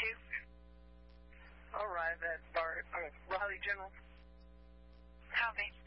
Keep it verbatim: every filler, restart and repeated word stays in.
two. Arrive at Bar, uh, Raleigh General. Copy.